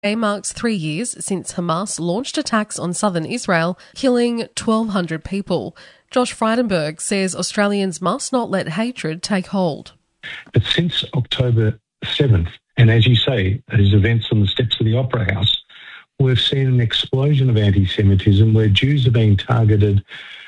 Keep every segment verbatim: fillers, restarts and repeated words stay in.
It marks three years since Hamas launched attacks on southern Israel, killing twelve hundred people. Josh Frydenberg says Australians must not let hatred take hold. But since October seventh, and as you say, those events on the steps of the Opera House, we've seen an explosion of anti-Semitism where Jews are being targeted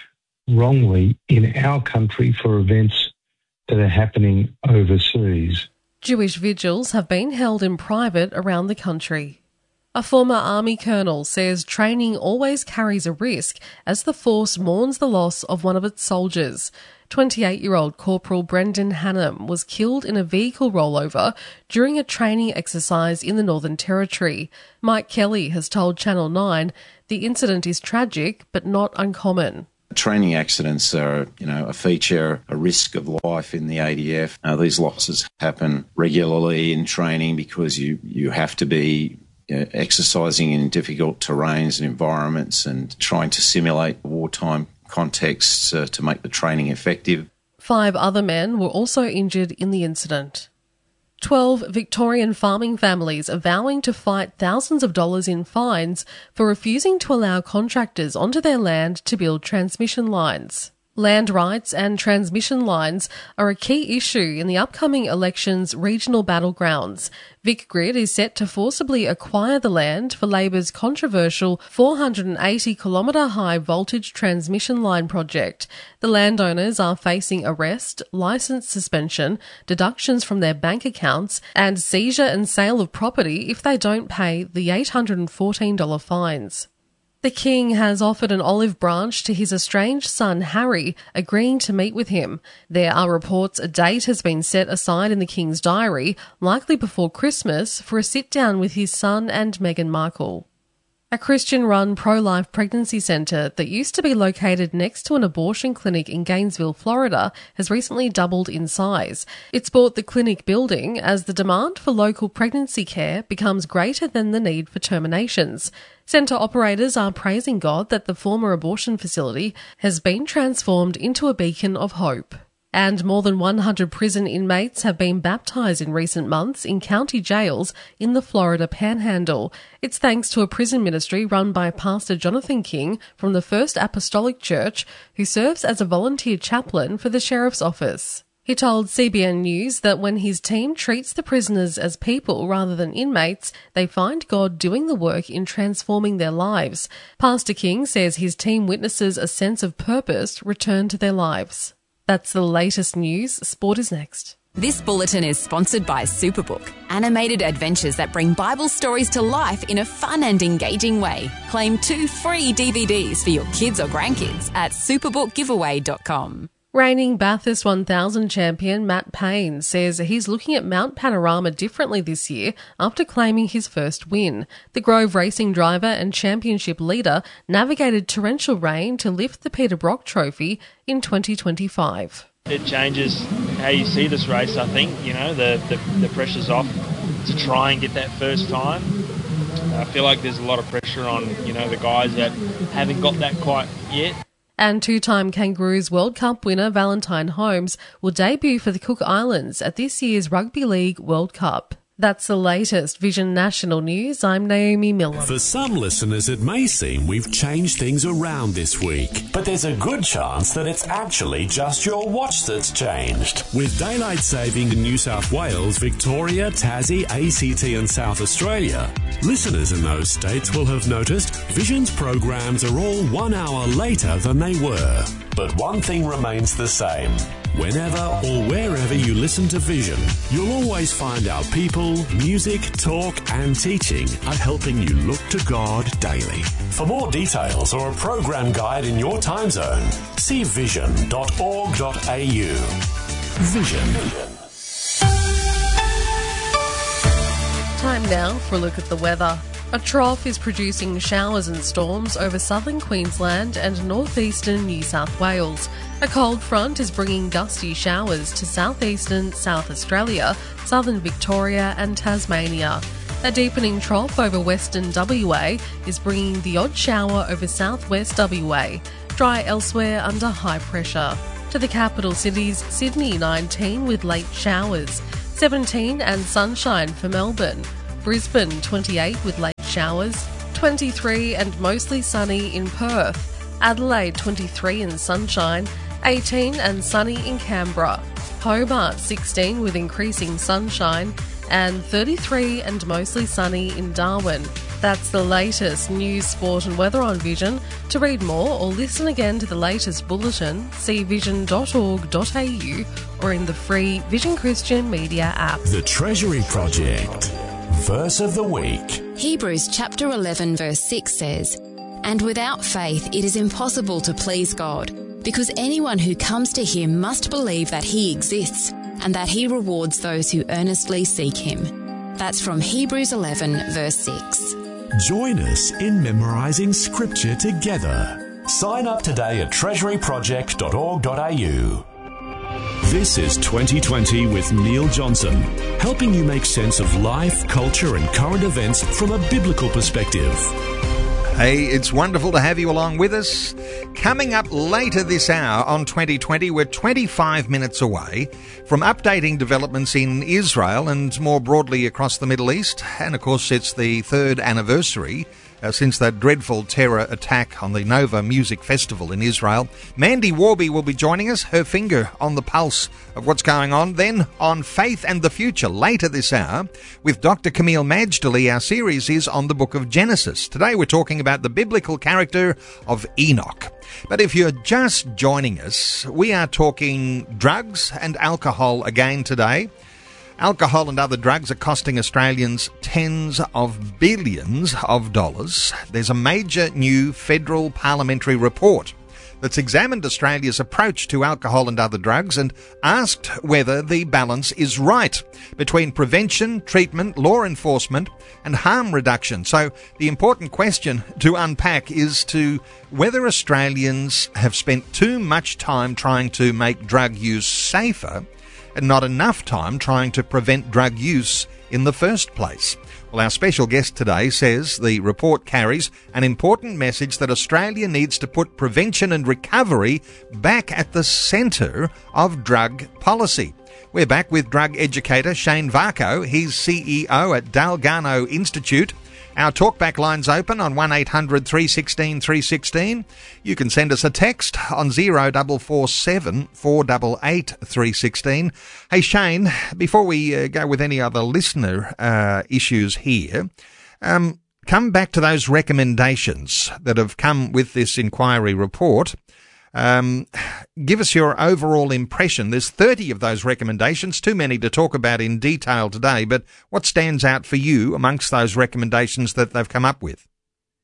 wrongly in our country for events that are happening overseas. Jewish vigils have been held in private around the country. A former army colonel says training always carries a risk as the force mourns the loss of one of its soldiers. twenty-eight-year-old Corporal Brendan Hannam was killed in a vehicle rollover during a training exercise in the Northern Territory. Mike Kelly has told Channel nine the incident is tragic but not uncommon. Training accidents are, you know, a feature, a risk of life in the A D F. Uh, these losses happen regularly in training because you, you have to be uh, exercising in difficult terrains and environments and trying to simulate wartime contexts uh, to make the training effective. Five other men were also injured in the incident. Twelve Victorian farming families are vowing to fight thousands of dollars in fines for refusing to allow contractors onto their land to build transmission lines. Land rights and transmission lines are a key issue in the upcoming election's regional battlegrounds. VicGrid is set to forcibly acquire the land for Labor's controversial four hundred eighty kilometre high voltage transmission line project. The landowners are facing arrest, licence suspension, deductions from their bank accounts, and seizure and sale of property if they don't pay the eight hundred fourteen dollars fines. The King has offered an olive branch to his estranged son Harry, agreeing to meet with him. There are reports a date has been set aside in the King's diary, likely before Christmas, for a sit-down with his son and Meghan Markle. A Christian-run pro-life pregnancy centre that used to be located next to an abortion clinic in Gainesville, Florida, has recently doubled in size. It's bought the clinic building as the demand for local pregnancy care becomes greater than the need for terminations. Centre operators are praising God that the former abortion facility has been transformed into a beacon of hope. And more than one hundred prison inmates have been baptised in recent months in county jails in the Florida Panhandle. It's thanks to a prison ministry run by Pastor Jonathan King from the First Apostolic Church, who serves as a volunteer chaplain for the Sheriff's Office. He told C B N News that when his team treats the prisoners as people rather than inmates, they find God doing the work in transforming their lives. Pastor King says his team witnesses a sense of purpose return to their lives. That's the latest news. Sport is next. This bulletin is sponsored by Superbook, animated adventures that bring Bible stories to life in a fun and engaging way. Claim two free D V Ds for your kids or grandkids at superbook giveaway dot com. Reigning Bathurst one thousand champion Matt Payne says he's looking at Mount Panorama differently this year after claiming his first win. The Grove racing driver and championship leader navigated torrential rain to lift the Peter Brock Trophy in twenty twenty-five. It changes how you see this race, I think. You know, the, the, the pressure's off to try and get that first time. I feel like there's a lot of pressure on, you know, the guys that haven't got that quite yet. And two-time Kangaroos World Cup winner Valentine Holmes will debut for the Cook Islands at this year's Rugby League World Cup. That's the latest Vision National News. I'm Naomi Miller. For some listeners, it may seem we've changed things around this week. But there's a good chance that it's actually just your watch that's changed. With daylight saving in New South Wales, Victoria, Tassie, A C T and South Australia, listeners in those states will have noticed Vision's programs are all one hour later than they were. But one thing remains the same. Whenever or wherever you listen to Vision, you'll always find our people, music, talk and teaching are helping you look to God daily. For more details or a program guide in your time zone, see vision dot org dot a u. Vision. Time now for a look at the weather. A trough is producing showers and storms over southern Queensland and northeastern New South Wales. A cold front is bringing gusty showers to southeastern South Australia, southern Victoria and Tasmania. A deepening trough over western W A is bringing the odd shower over southwest W A. Dry elsewhere under high pressure. To the capital cities, Sydney nineteen with late showers, seventeen and sunshine for Melbourne. Brisbane, twenty-eight with late showers. twenty-three and mostly sunny in Perth. Adelaide, twenty-three and sunshine. eighteen and sunny in Canberra. Hobart, sixteen with increasing sunshine. And thirty-three and mostly sunny in Darwin. That's the latest news, sport and weather on Vision. To read more or listen again to the latest bulletin, see vision dot org dot a u or in the free Vision Christian Media app. The Treasury Project. Verse of the week. Hebrews chapter eleven verse six says, "And without faith it is impossible to please God, because anyone who comes to him must believe that he exists and that he rewards those who earnestly seek him." That's from Hebrews eleven verse six. Join us in memorising scripture together. Sign up today at treasury project dot org dot a u. This is twenty twenty with Neil Johnson, helping you make sense of life, culture and current events from a biblical perspective. Hey, it's wonderful to have you along with us. Coming up later this hour on twenty twenty, we're twenty-five minutes away from updating developments in Israel and more broadly across the Middle East. And of course, it's the third anniversary uh, since that dreadful terror attack on the Nova Music Festival in Israel. Mandy Warby will be joining us, her finger on the pulse of what's going on. Then on Faith and the Future later this hour with Doctor Camille Majdali. Our series is on the book of Genesis. Today we're talking about the biblical character of Enoch. But if you're just joining us, we are talking drugs and alcohol again today. Alcohol and other drugs are costing Australians tens of billions of dollars. There's a major new federal parliamentary report that's examined Australia's approach to alcohol and other drugs and asked whether the balance is right between prevention, treatment, law enforcement and harm reduction. So the important question to unpack is to whether Australians have spent too much time trying to make drug use safer and not enough time trying to prevent drug use in the first place. Well, our special guest today says the report carries an important message that Australia needs to put prevention and recovery back at the centre of drug policy. We're back with drug educator Shane Varco. He's C E O at Dalgarno Institute. Our talkback line's open on one eight hundred three one six three one six. You can send us a text on zero four four seven four eight eight three one six. Hey Shane, before we uh, go with any other listener uh, issues here, um, come back to those recommendations that have come with this inquiry report. Um, give us your overall impression. There's thirty of those recommendations, too many to talk about in detail today, but what stands out for you amongst those recommendations that they've come up with?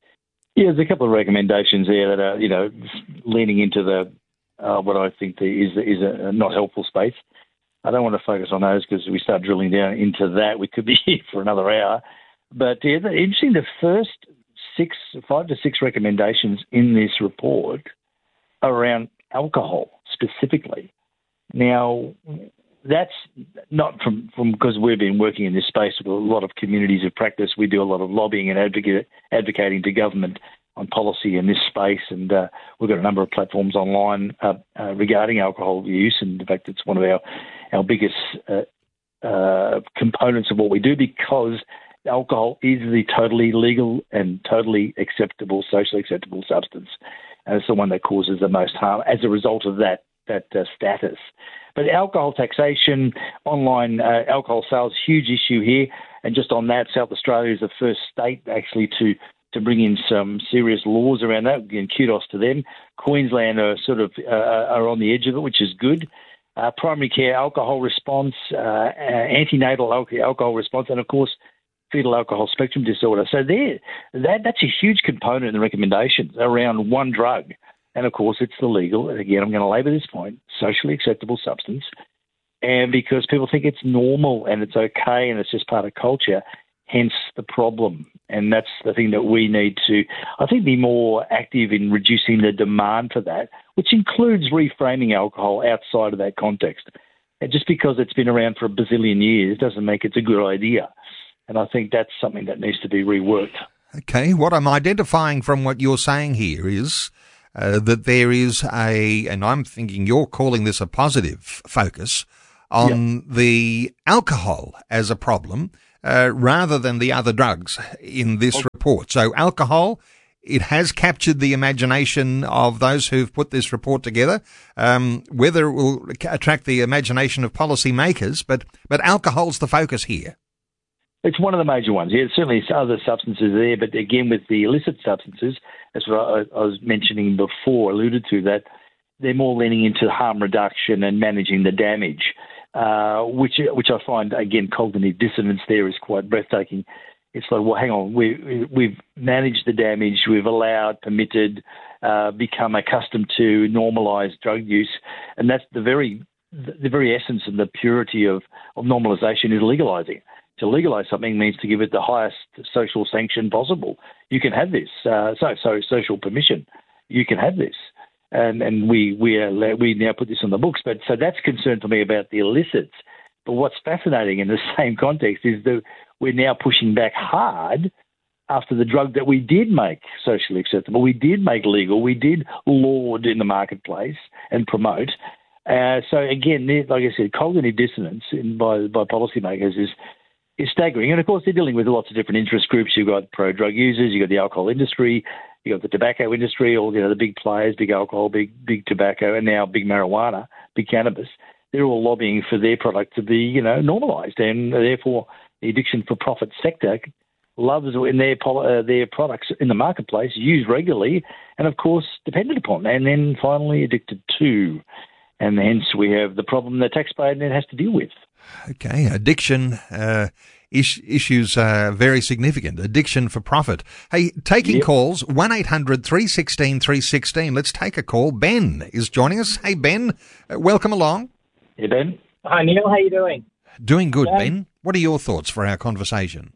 Yeah, there's a couple of recommendations there that are, you know, leaning into the uh, what I think is is a not helpful space. I don't want to focus on those because we start drilling down into that, we could be here for another hour. But yeah, interesting, the first six, five to six recommendations in this report around alcohol specifically. Now, that's not from, from because we've been working in this space with a lot of communities of practice. We do a lot of lobbying and advocate, advocating to government on policy in this space, and uh, we've got a number of platforms online uh, uh, regarding alcohol use, and in fact it's one of our, our biggest uh, uh, components of what we do, because alcohol is the totally legal and totally acceptable, socially acceptable substance. And it's the one that causes the most harm as a result of that that uh, status. But alcohol taxation, online uh, alcohol sales, huge issue here. And just on that, South Australia is the first state actually to, to bring in some serious laws around that. Again, kudos to them. Queensland are sort of uh, are on the edge of it, which is good. Uh, primary care alcohol response, uh, antenatal alcohol response, and of course, fetal alcohol spectrum disorder. So there, that that's a huge component in the recommendations around one drug. And of course, it's the legal, and again, I'm going to labour this point, socially acceptable substance. And because people think it's normal and it's okay and it's just part of culture, hence the problem. And that's the thing that we need to, I think, be more active in reducing the demand for that, which includes reframing alcohol outside of that context. And just because it's been around for a bazillion years doesn't make it a good idea. And I think that's something that needs to be reworked. Okay, what I'm identifying from what you're saying here is uh, that there is a, and I'm thinking you're calling this a positive focus, on yep. the alcohol as a problem, uh, rather than the other drugs in this report. So alcohol, it has captured the imagination of those who've put this report together, um, whether it will attract the imagination of policymakers, but, but alcohol's the focus here. It's one of the major ones. Yeah, certainly other substances there, but again, with the illicit substances, that's what I, I was mentioning before, alluded to, that they're more leaning into harm reduction and managing the damage, uh, which which I find, again, cognitive dissonance there is quite breathtaking. It's like, well, hang on, we, we've managed the damage, we've allowed, permitted, uh, become accustomed to normalised drug use, and that's the very the very essence and the purity of, of normalisation is legalising. To legalise something means to give it the highest social sanction possible. You can have this, uh, so so social permission. You can have this, and and we we are, we now put this on the books. But so that's concern for me about the illicits. But what's fascinating in the same context is that we're now pushing back hard after the drug that we did make socially acceptable, we did make legal, we did laud in the marketplace and promote. Uh, so again, like I said, cognitive dissonance in, by by policymakers is. is staggering. And, of course, they're dealing with lots of different interest groups. You've got pro-drug users, you've got the alcohol industry, you've got the tobacco industry, all you know, the big players, big alcohol, big big tobacco, and now big marijuana, big cannabis. They're all lobbying for their product to be, you know, normalised, and therefore the addiction for profit sector loves in their uh, their products in the marketplace, used regularly, and, of course, dependent upon, and then finally addicted to. And hence we have the problem the taxpayer then has to deal with. Okay, addiction uh, is- issues are very significant. Addiction for profit. Hey, taking yep. calls, one eight hundred three one six three one six. Let's take a call. Ben is joining us. Hey, Ben, uh, welcome along. Hey, Ben. Hi, Neil. How you doing? Doing good, yeah. Ben. What are your thoughts for our conversation?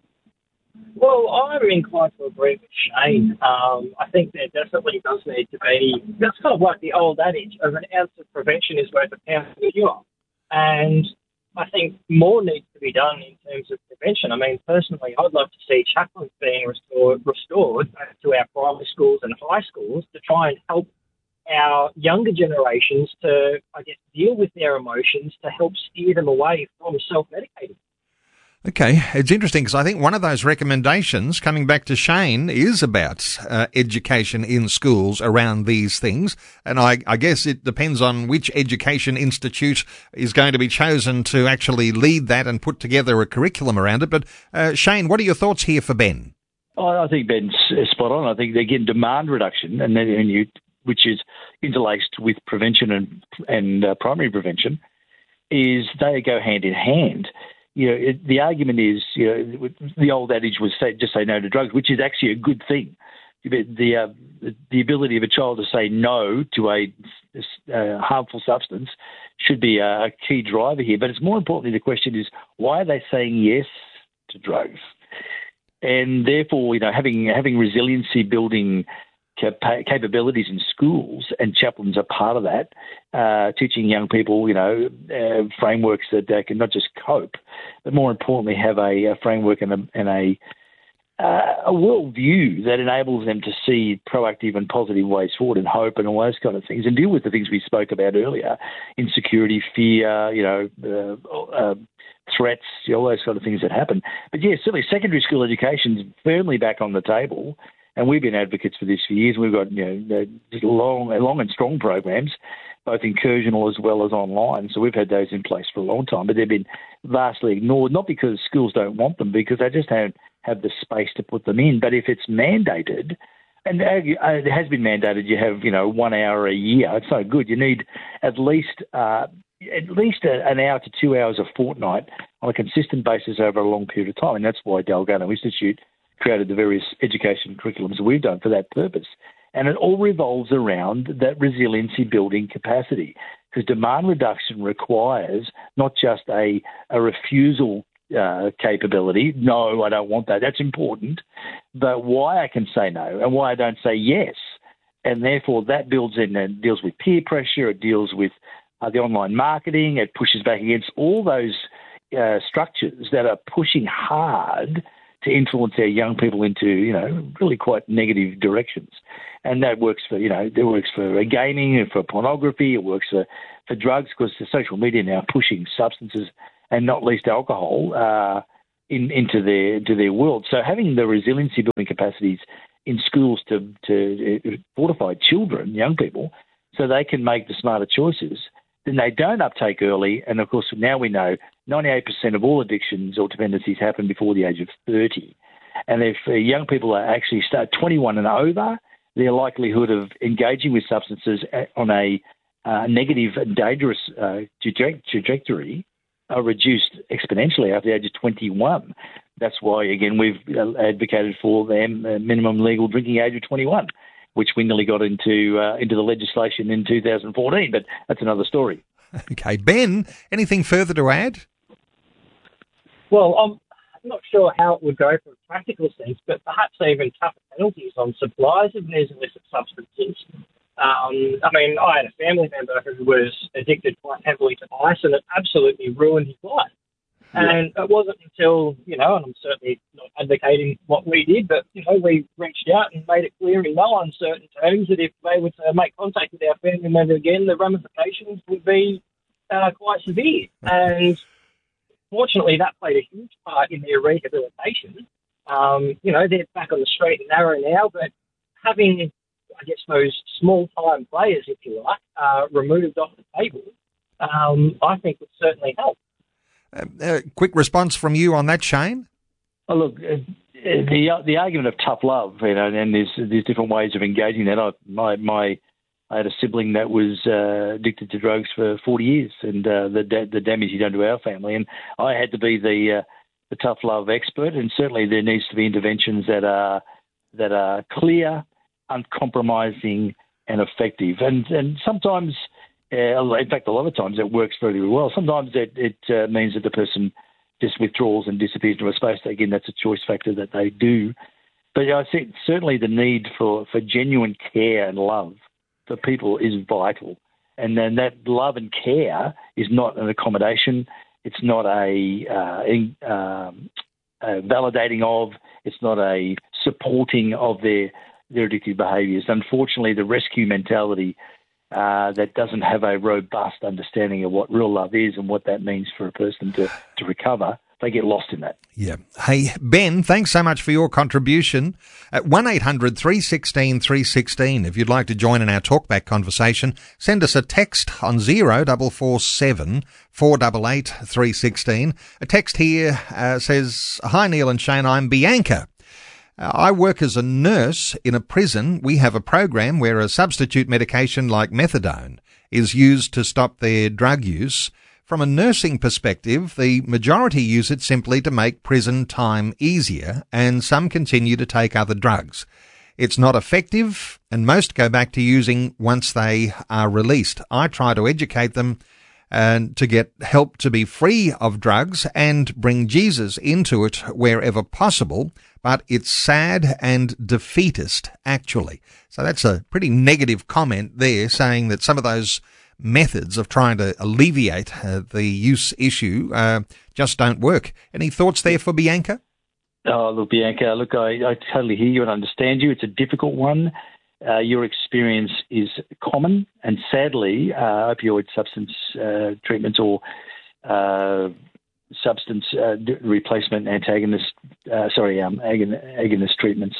Well, I'm inclined to agree with Shane. Um, I think there definitely does need to be, that's kind of like the old adage of an ounce of prevention is worth a pound of cure. And I think more needs to be done in terms of prevention. I mean, personally, I'd love to see chaplains being restored, restored to our primary schools and high schools to try and help our younger generations to, I guess, deal with their emotions to help steer them away from self-medicating. Okay, it's interesting because I think one of those recommendations, coming back to Shane, is about uh, education in schools around these things. And I, I guess it depends on which education institute is going to be chosen to actually lead that and put together a curriculum around it. But uh, Shane, what are your thoughts here for Ben? Oh, I think Ben's spot on. I think, again, demand reduction, and, then, and you, which is interlaced with prevention and, and uh, primary prevention, is they go hand in hand. You know, it, the argument is, you know, the old adage was say, just say no to drugs, which is actually a good thing. The uh, the ability of a child to say no to a, a harmful substance should be a, a key driver here. But it's more importantly, the question is, why are they saying yes to drugs? And therefore, you know, having having resiliency building Cap- capabilities in schools, and chaplains are part of that, uh, teaching young people, you know, uh, frameworks that they can not just cope, but more importantly have a, a framework and a, and a, uh, a worldview that enables them to see proactive and positive ways forward and hope and all those kind of things, and deal with the things we spoke about earlier, insecurity, fear, you know, uh, uh, threats, you know, all those kind of things that happen. But, yeah, certainly secondary school education is firmly back on the table. And we've been advocates for this for years. We've got, you know, long, long and strong programs, both incursional as well as online. So we've had those in place for a long time, but they've been vastly ignored, not because schools don't want them, because they just don't have the space to put them in. But if it's mandated, and it has been mandated, you have, you know, one hour a year. It's no good. You need at least uh, at least a, an hour to two hours a fortnight on a consistent basis over a long period of time. And that's why Delgado Institute created the various education curriculums we've done for that purpose. And it all revolves around that resiliency building capacity, because demand reduction requires not just a, a refusal uh, capability. No, I don't want that. That's important. But why I can say no and why I don't say yes. And therefore that builds in and deals with peer pressure. It deals with uh, the online marketing. It pushes back against all those uh, structures that are pushing hard to influence our young people into, you know, really quite negative directions. And that works for, you know, that works for gaming and for pornography. It works for, for drugs, because the social media now pushing substances, and not least alcohol, uh, in, into their into their world. So having the resiliency building capacities in schools to to fortify children, young people, so they can make the smarter choices, then they don't uptake early. And of course, now we know ninety-eight percent of all addictions or dependencies happen before the age of thirty. And if uh, young people are actually start twenty-one and over, their likelihood of engaging with substances on a uh, negative and dangerous uh, trajectory are reduced exponentially after the age of twenty-one. That's why, again, we've advocated for the minimum legal drinking age of twenty-one, which we nearly got into uh, into the legislation in two thousand fourteen, but that's another story. Okay. Ben, anything further to add? Well, I'm not sure how it would go from a practical sense, but perhaps even tougher penalties on suppliers of these illicit substances. Um, I mean, I had a family member who was addicted quite heavily to ice, and it absolutely ruined his life. And it wasn't until, you know, and I'm certainly not advocating what we did, but, you know, we reached out and made it clear in no uncertain terms that if they were to make contact with our family member again, the ramifications would be uh, quite severe. And fortunately, that played a huge part in their rehabilitation. Um, you know, they're back on the straight and narrow now, but having, I guess, those small-time players, if you like, uh, removed off the table, um, I think would certainly help. Uh, uh, quick response from you on that, Shane? Oh, look, uh, the the argument of tough love, you know, and there's there's different ways of engaging that. I, my my I had a sibling that was uh, addicted to drugs for forty years, and uh, the da- the damage he done to our family, and I had to be the uh, the tough love expert, and certainly there needs to be interventions that are that are clear, uncompromising, and effective, and and sometimes. Uh, in fact, a lot of times it works very well. Sometimes it, it uh, means that the person just withdraws and disappears into a space. Again, that's a choice factor that they do. But I think certainly the need for, for genuine care and love for people is vital. And then that love and care is not an accommodation. It's not a, uh, in, um, a validating of. It's not a supporting of their, their addictive behaviours. Unfortunately, the rescue mentality Uh, that doesn't have a robust understanding of what real love is and what that means for a person to, to recover, they get lost in that. Yeah. Hey, Ben, thanks so much for your contribution. At one eight hundred three one six three one six, if you'd like to join in our talkback conversation, send us a text on zero four four seven four eight eight three one six. A text here uh, says, "Hi Neil and Shane, I'm Bianca. I work as a nurse in a prison. We have a program where a substitute medication like methadone is used to stop their drug use. From a nursing perspective, the majority use it simply to make prison time easier, and some continue to take other drugs. It's not effective, and most go back to using once they are released. I try to educate them and to get help to be free of drugs and bring Jesus into it wherever possible, but it's sad and defeatist, actually." So that's a pretty negative comment there, saying that some of those methods of trying to alleviate uh, the use issue uh, just don't work. Any thoughts there for Bianca? Oh, look, Bianca, look, I, I totally hear you and understand you. It's a difficult one. Uh, your experience is common, and sadly, uh, opioid substance uh, treatments or uh, substance uh, replacement antagonist, uh, sorry, um, agon- agonist treatments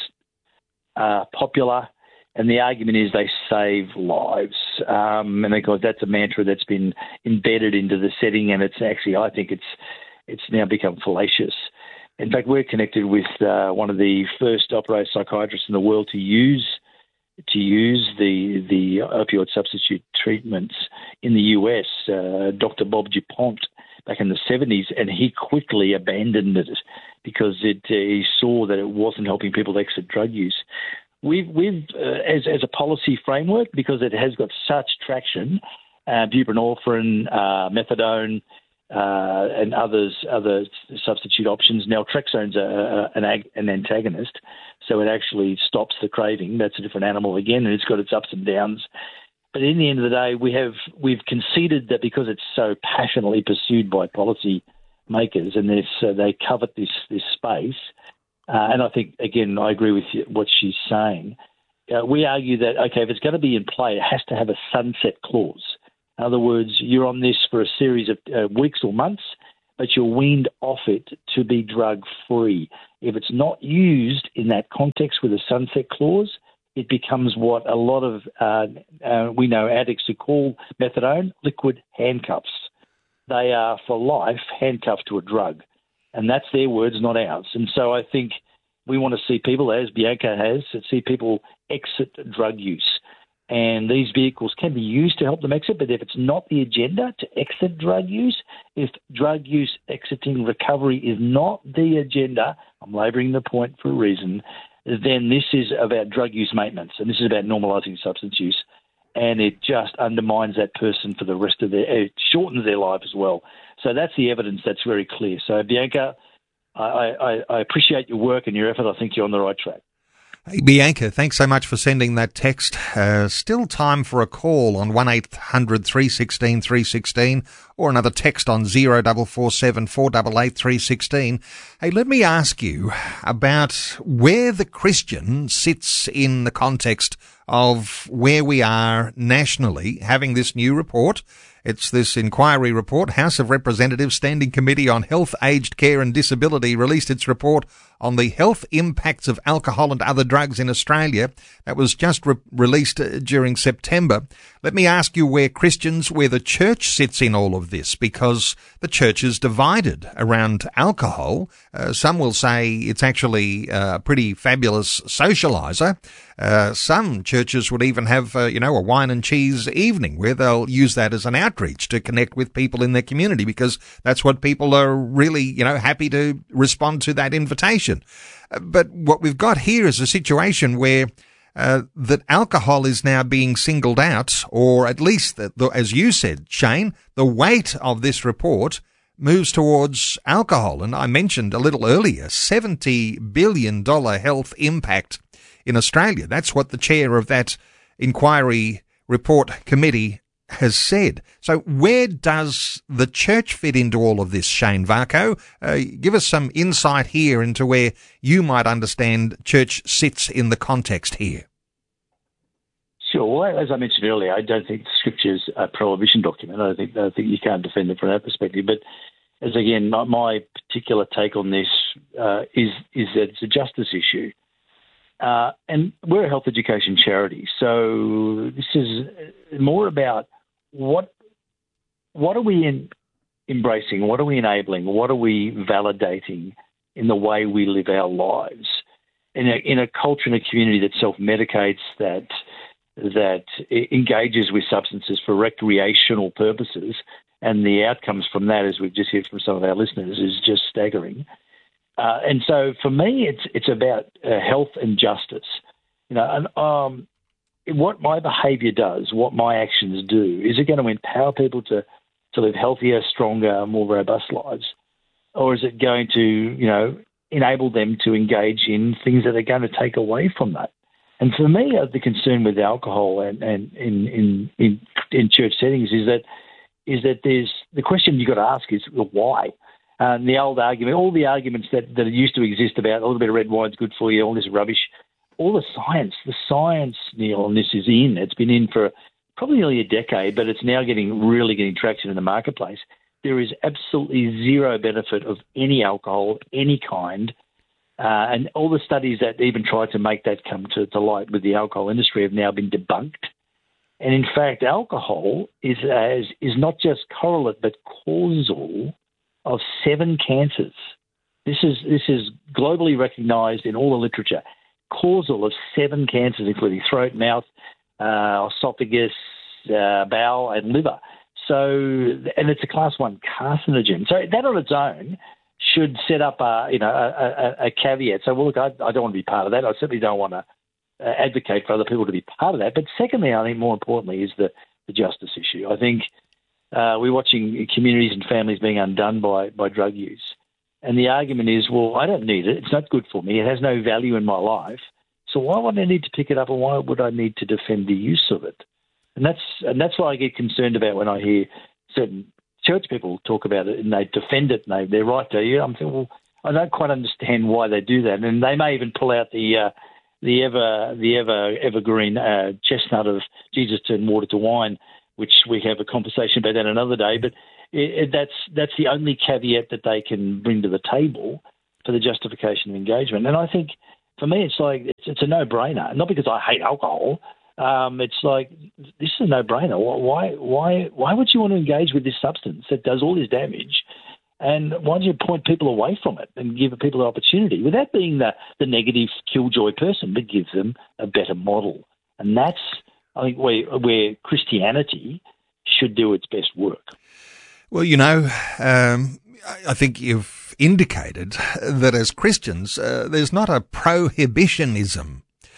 are popular, and the argument is they save lives. Um, and because that's a mantra that's been embedded into the setting, and it's actually, I think it's it's now become fallacious. In fact, we're connected with uh, one of the first operating psychiatrists in the world to use to use the the opioid substitute treatments in the U S, uh, Doctor Bob DuPont, back in the seventies, and he quickly abandoned it because it, uh, he saw that it wasn't helping people exit drug use. We've, we've uh, as, as a policy framework, because it has got such traction, uh, buprenorphine, uh, methadone, uh, and others, other substitute options. Naltrexone's a, a, an, ag, an antagonist, so it actually stops the craving. That's a different animal again, and it's got its ups and downs. But in the end of the day, we have we've conceded that because it's so passionately pursued by policy makers, and this, uh, they covet this this space. Uh, and I think, again, I agree with you, what she's saying. Uh, we argue that, okay, if it's going to be in play, it has to have a sunset clause. In other words, you're on this for a series of uh, weeks or months, but you're weaned off it to be drug-free. If it's not used in that context with a sunset clause, it becomes what a lot of, uh, uh, we know addicts who call methadone liquid handcuffs. They are, for life, handcuffed to a drug. And that's their words, not ours. And so I think we want to see people, as Bianca has, see people exit drug use. And these vehicles can be used to help them exit, but if it's not the agenda to exit drug use, if drug use exiting recovery is not the agenda, I'm labouring the point for a reason, then this is about drug use maintenance, and this is about normalising substance use, and it just undermines that person for the rest of their, it shortens their life as well. So that's the evidence that's very clear. So, Bianca, I, I, I appreciate your work and your effort. I think you're on the right track. Hey, Bianca, thanks so much for sending that text. Uh, still time for a call on one eight hundred three one six three one six or another text on zero four four seven four eight eight three one six. Hey, let me ask you about where the Christian sits in the context of where we are nationally having this new report. It's this inquiry report. House of Representatives Standing Committee on Health, Aged Care and Disability released its report on the health impacts of alcohol and other drugs in Australia. That was just re- released uh, during September. Let me ask you where Christians, where the church sits in all of this, because the church is divided around alcohol. Uh, some will say it's actually a pretty fabulous socializer. Uh, some churches would even have, uh, you know, a wine and cheese evening where they'll use that as an outreach to connect with people in their community, because that's what people are really, you know, happy to respond to that invitation. Uh, but what we've got here is a situation where uh, that alcohol is now being singled out, or at least, the, the, as you said, Shane, the weight of this report moves towards alcohol. And I mentioned a little earlier, seventy billion dollars health impact in Australia. That's what the chair of that inquiry report committee has said. So where does the church fit into all of this, Shane Varco? Uh, give us some insight here into where you might understand church sits in the context here. Sure. Well, as I mentioned earlier, I don't think the Scripture's a prohibition document. I think I think you can't defend it from that perspective. But as again, my, my particular take on this uh, is is that it's a justice issue. Uh, and we're a health education charity, so this is more about what what are we in, embracing, what are we enabling, what are we validating in the way we live our lives in a, in a culture and a community that self-medicates, that that engages with substances for recreational purposes, and the outcomes from that, as we've just heard from some of our listeners, is just staggering. Uh, and so for me, it's it's about uh, health and justice. You know, and um, what my behaviour does, what my actions do, is it going to empower people to, to live healthier, stronger, more robust lives? Or is it going to, you know, enable them to engage in things that are going to take away from that? And for me, uh, the concern with alcohol and, and in, in, in, in church settings is that is that there's the question you've got to ask is, well, why? Um, the old argument, all the arguments that, that used to exist about a little bit of red wine's good for you, all this rubbish, all the science, the science, Neil, on this is in. It's been in for probably nearly a decade, but it's now getting really getting traction in the marketplace. There is absolutely zero benefit of any alcohol of any kind, uh, and all the studies that even tried to make that come to, to light with the alcohol industry have now been debunked. And in fact, alcohol is as is not just correlate but causal of seven cancers. This is this is globally recognised in all the literature. Causal of seven cancers, including throat, mouth, uh, esophagus, uh, bowel, and liver. So, and it's a class one carcinogen. So that on its own should set up a you know a, a, a caveat. So, well, look, I, I don't want to be part of that. I certainly don't want to uh, advocate for other people to be part of that. But secondly, I think more importantly is the, the justice issue. I think. Uh, we're watching communities and families being undone by, by drug use. And the argument is, well, I don't need it. It's not good for me. It has no value in my life. So why would I need to pick it up, and why would I need to defend the use of it? And that's and that's why I get concerned about when I hear certain church people talk about it and they defend it and they, they're right to you. I'm thinking, well, I don't quite understand why they do that. And they may even pull out the uh, the ever the ever evergreen uh, chestnut of Jesus turned water to wine, which we have a conversation about that another day. But it, it, that's that's the only caveat that they can bring to the table for the justification of engagement. And I think, for me, it's like it's, it's a no-brainer. Not because I hate alcohol. Um, it's like this is a no-brainer. Why why why would you want to engage with this substance that does all this damage? And why do you point people away from it and give people the opportunity without being the, the negative killjoy person, but give them a better model? And that's, I think, where, where Christianity should do its best work. Well, you know, um, I think you've indicated that as Christians, uh, there's not a prohibitionism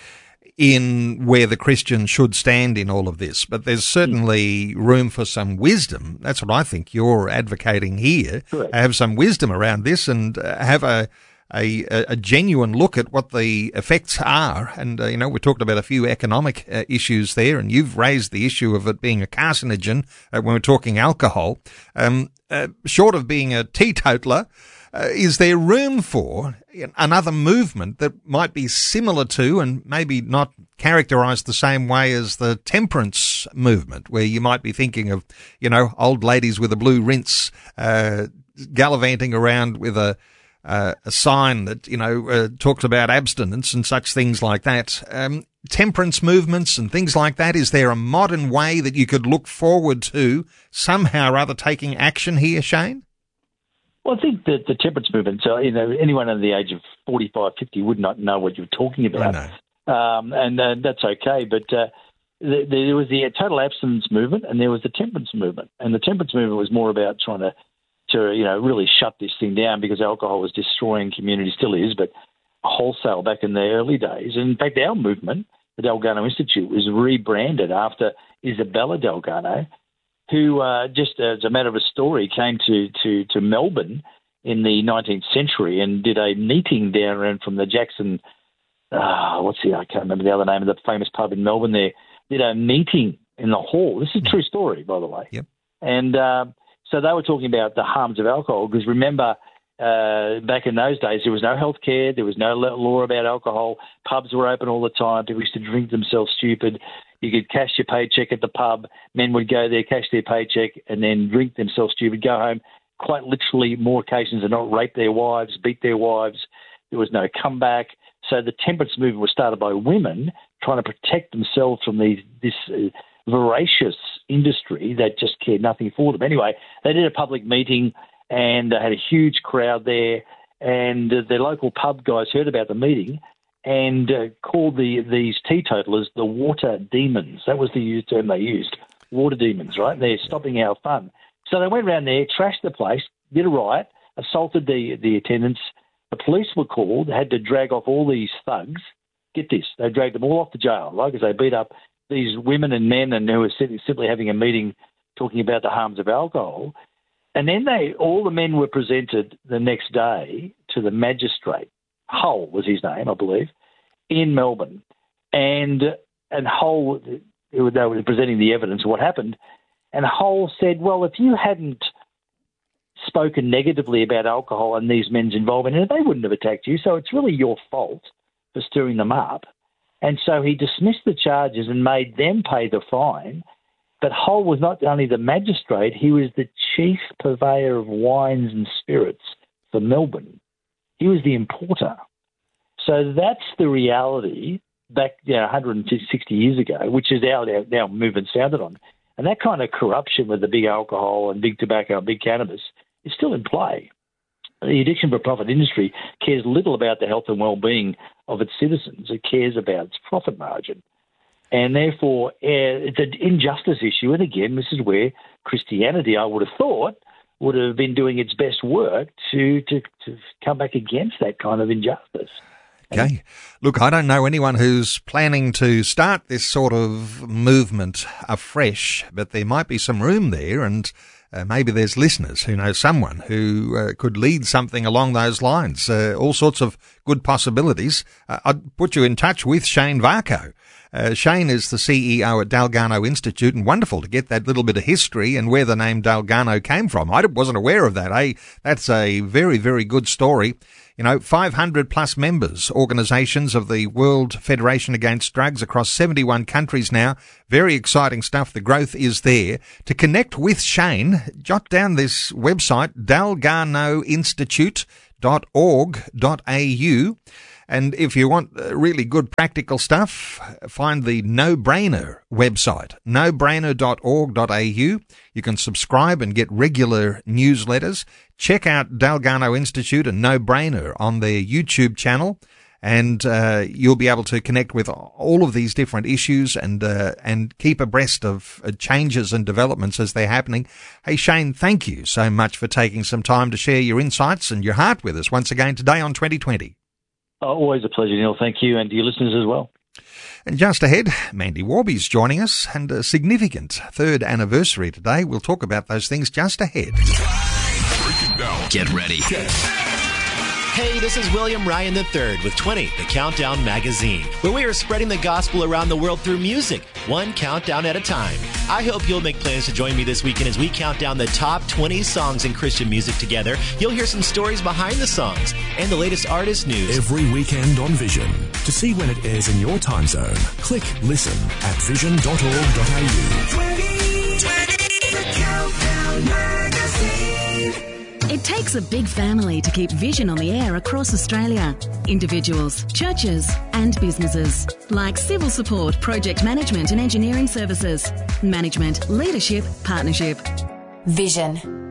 in where the Christian should stand in all of this, but there's certainly room for some wisdom. That's what I think you're advocating here. Correct. Have some wisdom around this and uh, have a, a a genuine look at what the effects are. And, uh, you know, we talked about a few economic uh, issues there, and you've raised the issue of it being a carcinogen uh, when we're talking alcohol. Um, uh, short of being a teetotaler, Uh, is there room for another movement that might be similar to and maybe not characterised the same way as the temperance movement, where you might be thinking of, you know, old ladies with a blue rinse uh, gallivanting around with a uh, a sign that, you know, uh, talks about abstinence and such things like that. Um, temperance movements and things like that, is there a modern way that you could look forward to somehow or other taking action here, Shane? Well, I think that the temperance movement, so, you know, anyone under the age of forty-five, fifty would not know what you're talking about. I know. Um, and uh, that's okay. But uh, the, the, there was the total abstinence movement and there was the temperance movement. And the temperance movement was more about trying to, to you know, really shut this thing down because alcohol was destroying communities, still is, but wholesale back in the early days. And in fact, our movement, the Delgado Institute, was rebranded after Isabella Delgado, who uh, just as a matter of a story came to, to, to Melbourne in the nineteenth century and did a meeting down around from the Jackson, uh, what's the, I can't remember the other name of the famous pub in Melbourne there, did a meeting in the hall. This is a true story, by the way. Yep. And uh, so they were talking about the harms of alcohol because remember, uh, back in those days, there was no health care, there was no law about alcohol, pubs were open all the time, people used to drink themselves stupid. You could cash your paycheck at the pub. Men would go there, cash their paycheck, and then drink themselves stupid, go home, quite literally, more occasions than not, rape their wives, beat their wives. There was no comeback. So the temperance movement was started by women trying to protect themselves from these, this uh, voracious industry that just cared nothing for them. Anyway, they did a public meeting and they had a huge crowd there, and uh, the local pub guys heard about the meeting and uh, called the these teetotalers the water demons. That was the term they used, water demons, right? They're stopping our fun. So they went around there, trashed the place, did a riot, assaulted the, the attendants. The police were called, had to drag off all these thugs. Get this, they dragged them all off the jail, right, because they beat up these women and men and who were simply having a meeting talking about the harms of alcohol. And then they, all the men were presented the next day to the magistrate. Hull was his name, I believe, in Melbourne. And and Hull, they were presenting the evidence of what happened, and Hull said, well, if you hadn't spoken negatively about alcohol and these men's involvement in it, they wouldn't have attacked you, so it's really your fault for stirring them up. And so he dismissed the charges and made them pay the fine. But Hull was not only the magistrate, he was the chief purveyor of wines and spirits for Melbourne. He was the importer. So that's the reality back you know, one hundred sixty years ago, which is our, our, our movement founded on. And that kind of corruption with the big alcohol and big tobacco and big cannabis is still in play. The addiction for profit industry cares little about the health and well-being of its citizens. It cares about its profit margin. And therefore, uh, it's an injustice issue. And again, this is where Christianity, I would have thought, would have been doing its best work to, to, to come back against that kind of injustice. Okay. Look, I don't know anyone who's planning to start this sort of movement afresh, but there might be some room there, and uh, maybe there's listeners who know someone who uh, could lead something along those lines. Uh, all sorts of good possibilities. Uh, I'd put you in touch with Shane Varcoe. Uh, Shane is the C E O at Delgado Institute, and wonderful to get that little bit of history and where the name Delgado came from. I wasn't aware of that. Eh? That's a very, very good story. You know, five hundred plus members, organisations of the World Federation Against Drugs across seventy-one countries now. Very exciting stuff. The growth is there. To connect with Shane, jot down this website, dalgarno institute dot org dot a u. And if you want really good practical stuff, find the No Brainer website, no brainer dot org dot a u. You can subscribe and get regular newsletters. Check out Dalgarno Institute and No Brainer on their YouTube channel, and uh, you'll be able to connect with all of these different issues and uh, and keep abreast of uh, changes and developments as they're happening. Hey, Shane, thank you so much for taking some time to share your insights and your heart with us once again today on twenty twenty. Always a pleasure, Neil. Thank you, and to your listeners as well. And just ahead, Mandy Warby's joining us, and a significant third anniversary today. We'll talk about those things just ahead. Get ready. Hey, this is William Ryan the third with twenty, the Countdown Magazine, where we are spreading the gospel around the world through music, one countdown at a time. I hope you'll make plans to join me this weekend as we count down the top twenty songs in Christian music together. You'll hear some stories behind the songs and the latest artist news. Every weekend on Vision. To see when it airs in your time zone, click listen at vision dot org dot a u. twenty twenty, the Countdown Magazine. It takes a big family to keep Vision on the air across Australia. Individuals, churches and businesses. Like civil support, project management and engineering services. Management, leadership, partnership. Vision.